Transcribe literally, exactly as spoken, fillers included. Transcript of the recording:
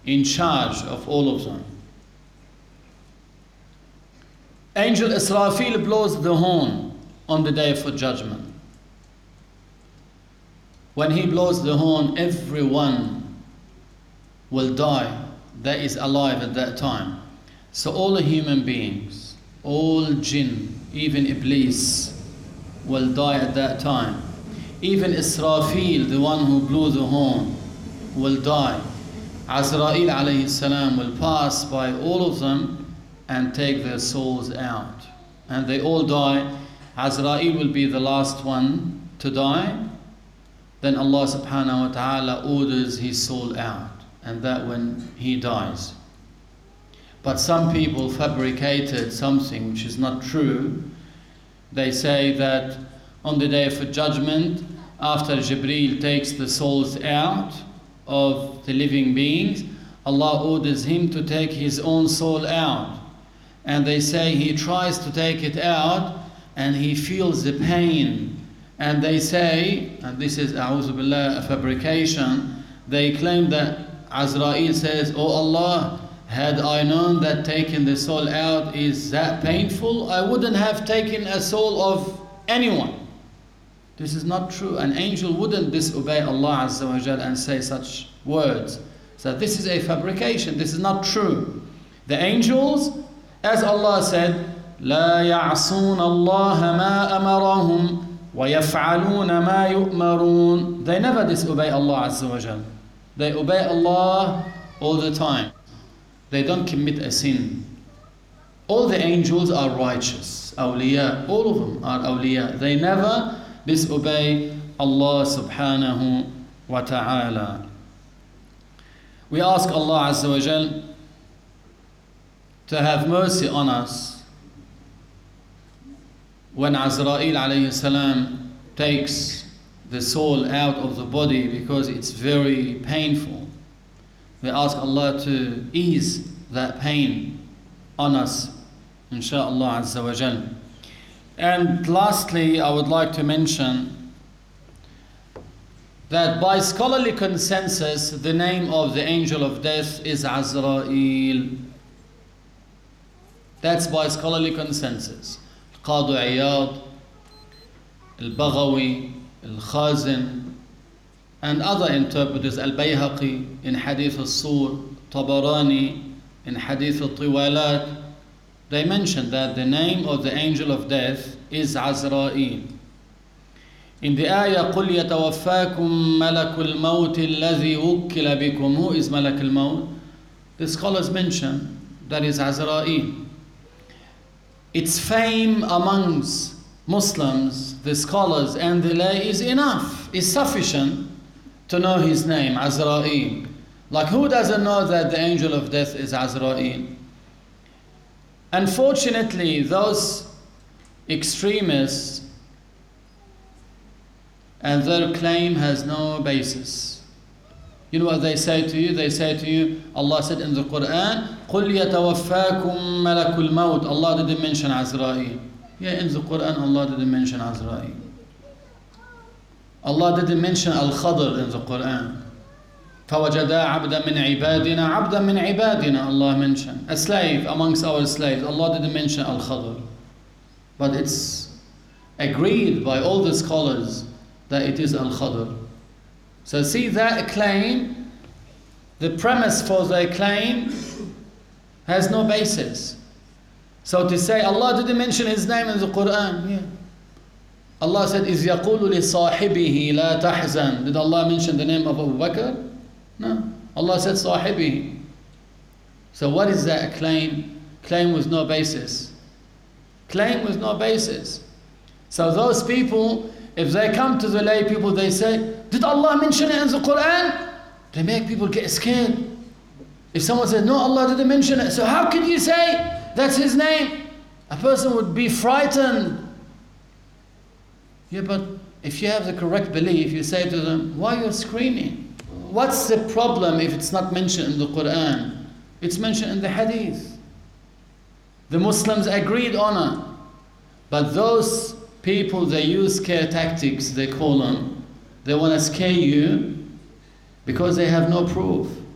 in charge of all of them. Angel Israfil blows the horn on the day for judgment. When he blows the horn, everyone will die that is alive at that time. So all the human beings, all jinn, even Iblis, will die at that time. Even Israfil, the one who blew the horn, will die. Azrail alayhi salam will pass by all of them and take their souls out. And they all die. Azrail will be the last one to die. Then Allah subhanahu wa ta'ala orders his soul out. And that when he dies. But some people fabricated something which is not true. They say that on the day of judgment, after Jibreel takes the souls out of the living beings, Allah orders him to take his own soul out. And they say he tries to take it out and he feels the pain. And they say, and this is a'udhu billah, a fabrication, they claim that Azrael says, "Oh Allah, had I known that taking the soul out is that painful, I wouldn't have taken a soul of anyone." This is not true. An angel wouldn't disobey Allah Azza wa Jal and say such words. So this is a fabrication. This is not true. The angels, as Allah said, لا يعصون الله ما أمرهم ويفعلون ما يؤمرون. They never disobey Allah Azza wa Jal. They obey Allah all the time. They don't commit a sin. All the angels are righteous. Awliya, all of them are awliya. They never disobey Allah subhanahu wa ta'ala. We ask Allah Azza wa Jal to have mercy on us when Azrael alayhi salam takes the soul out of the body, because it's very painful. We ask Allah to ease that pain on us, insha'Allah Azza wa Jal. And lastly, I would like to mention that by scholarly consensus, the name of the angel of death is Azrael. That's by scholarly consensus. Qadi Iyad, Al-Baghawi, Al-Khazin, and other interpreters, Al-Bayhaqi in Hadith al-Sur, Tabarani in Hadith al-Tiwalat, they mention that the name of the angel of death is Azrael. In the ayah, قُلْ يَتَوَفَّاكُمْ مَلَكُ الْمَوْتِ الَّذِي وُكِّلَ بِكُمْ. Who is Malak al-Maut? The scholars mention that is Azrael. Its fame amongst Muslims, the scholars and the lay is enough, is sufficient to know his name, Azrael. Like, who doesn't know that the angel of death is Azrael? Unfortunately, those extremists and their claim has no basis. You know what they say to you? They say to you, Allah said in the Quran, قُلْ يَتَوَفَّاكُمْ مَلَكُ الْمَوْتِ. Allah didn't mention Azrael. Yeah, in the Quran, Allah didn't mention Azrael. Allah didn't mention Al-Khadr in the Quran. فَوَجَدَا عَبْدًا مِنْ عِبَادِنَا عَبْدًا مِنْ عِبَادِنَا. Allah mentioned a slave amongst our slaves. Allah didn't mention Al-Khadr. But it's agreed by all the scholars that it is Al-Khadr. So see, that claim, the premise for their claim has no basis. So to say Allah didn't mention his name in the Quran, yeah. Allah said, إِذْ يَقُولُ لِصَاحِبِهِ لَا تَحْزَنْ. Did Allah mention the name of Abu Bakr? No. Allah said صاحبه. So what is that claim? Claim with no basis. Claim with no basis. So those people, if they come to the lay people, they say, did Allah mention it in the Quran? They make people get scared. If someone says, no, Allah didn't mention it, so how could you say that's his name? A person would be frightened. Yeah, but if you have the correct belief, you say to them, why are you screaming? What's the problem if it's not mentioned in the Quran? It's mentioned in the Hadith. The Muslims agreed on it. But those people, they use scare tactics, they call them. They want to scare you because they have no proof.